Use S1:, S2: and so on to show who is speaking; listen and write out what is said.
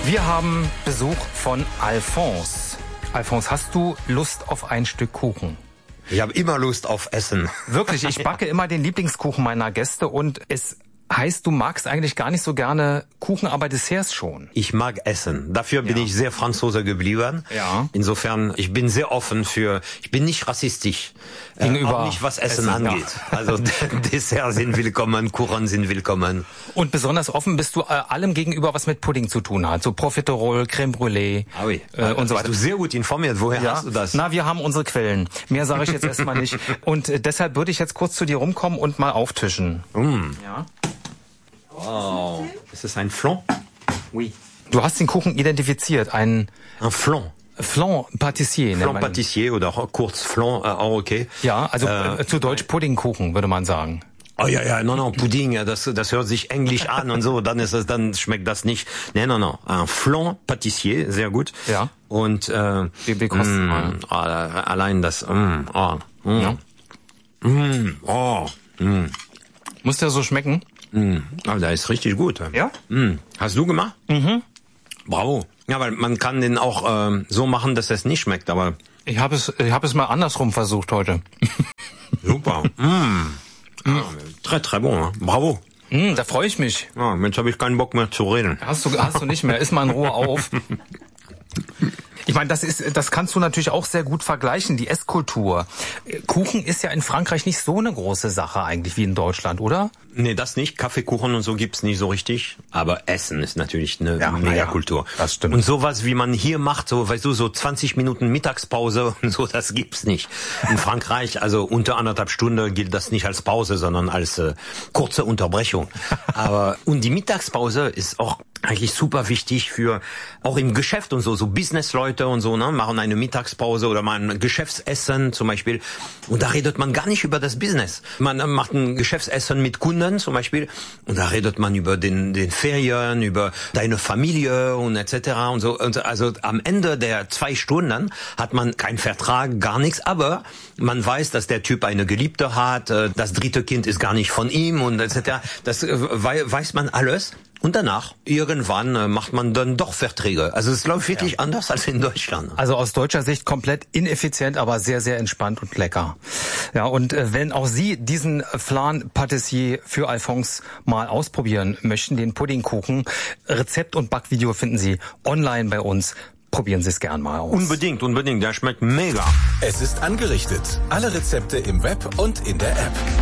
S1: Wir haben Besuch von Alphonse. Alphonse, hast du Lust auf ein Stück Kuchen?
S2: Ich habe immer Lust auf Essen.
S1: Wirklich, ich backe immer den Lieblingskuchen meiner Gäste und es heißt, du magst eigentlich gar nicht so gerne Kuchen, aber Desserts schon.
S2: Ich mag Essen. Dafür bin ich sehr Franzose geblieben.
S1: Ja.
S2: Insofern, ich bin sehr offen ich bin nicht rassistisch.
S1: Gegenüber
S2: auch nicht, was Essen angeht. Ja. Also Desserts sind willkommen, Kuchen sind willkommen.
S1: Und besonders offen bist du allem gegenüber, was mit Pudding zu tun hat. So Profiterol, Crème Brûlée und so weiter.
S2: Bist du sehr gut informiert. Woher hast du das?
S1: Na, wir haben unsere Quellen. Mehr sage ich jetzt erstmal nicht. Und deshalb würde ich jetzt kurz zu dir rumkommen und mal auftischen. Ja.
S2: Wow. Ist das ein Flan?
S1: Oui. Du hast den Kuchen identifiziert, ein
S2: Flan.
S1: Flan Pâtissier.
S2: Flan Pâtissier oder kurz Flan, auch okay.
S1: Ja, also zu Deutsch Puddingkuchen, würde man sagen.
S2: Oh ja, no, Pudding, das hört sich englisch an und so, dann schmeckt das nicht. No. Ein Flan Pâtissier, sehr gut.
S1: Ja.
S2: Und
S1: wir kosten mal.
S2: Allein das,
S1: Muss der so schmecken?
S2: Aber der ist richtig gut.
S1: Ja?
S2: Hast du gemacht? Mhm. Bravo. Ja, weil man kann den auch so machen, dass es nicht schmeckt, aber
S1: ich hab es mal andersrum versucht heute.
S2: Super. Très, très bon. Bravo.
S1: Da freue ich mich.
S2: Ja, jetzt habe ich keinen Bock mehr zu reden.
S1: Hast du nicht mehr. Iss mal in Ruhe auf. Ich meine, das kannst du natürlich auch sehr gut vergleichen, die Esskultur. Kuchen ist ja in Frankreich nicht so eine große Sache eigentlich wie in Deutschland, oder?
S2: Nee, das nicht. Kaffeekuchen und so gibt's nicht so richtig. Aber Essen ist natürlich eine Megakultur.
S1: Das stimmt.
S2: Und sowas, wie man hier macht, so, weißt du, so 20 Minuten Mittagspause und so, das gibt's nicht. In Frankreich, also unter 1,5 Stunden gilt das nicht als Pause, sondern als kurze Unterbrechung. Und die Mittagspause ist auch eigentlich super wichtig für, auch im Geschäft und so Businessleute und so, ne, machen eine Mittagspause oder mal ein Geschäftsessen zum Beispiel. Und da redet man gar nicht über das Business. Man macht ein Geschäftsessen mit Kunden zum Beispiel und da redet man über den Ferien, über deine Familie und etc. und so. Und also am Ende der 2 Stunden hat man keinen Vertrag, gar nichts, aber man weiß, dass der Typ eine Geliebte hat, das 3. Kind ist gar nicht von ihm und etc. Das weiß man alles. Und danach, irgendwann macht man dann doch Verträge. Also es läuft wirklich anders als in Deutschland.
S1: Also aus deutscher Sicht komplett ineffizient, aber sehr, sehr entspannt und lecker. Ja, und wenn auch Sie diesen Flan Pâtissier für Alphonse mal ausprobieren möchten, den Puddingkuchen, Rezept und Backvideo finden Sie online bei uns. Probieren Sie es gern mal aus.
S2: Unbedingt. Der schmeckt mega.
S3: Es ist angerichtet. Alle Rezepte im Web und in der App.